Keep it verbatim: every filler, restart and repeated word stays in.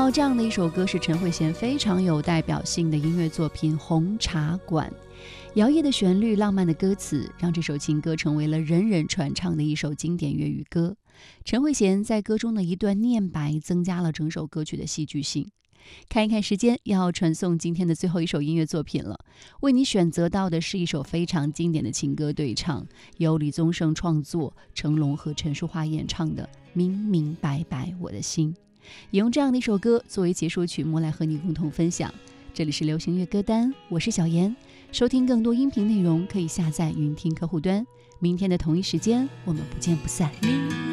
到这样的一首歌是陈慧娴非常有代表性的音乐作品《红茶馆》，摇曳的旋律，浪漫的歌词，让这首情歌成为了人人传唱的一首经典粤语歌。陈慧娴在歌中的一段念白增加了整首歌曲的戏剧性。看一看时间，要传送今天的最后一首音乐作品了。为你选择到的是一首非常经典的情歌对唱，由李宗盛创作，成龙和陈淑桦演唱的《明明白白我的心》。也用这样的一首歌作为结束曲目来和你共同分享。这里是流行乐歌单，我是小妍。收听更多音频内容可以下载云听客户端。明天的同一时间，我们不见不散。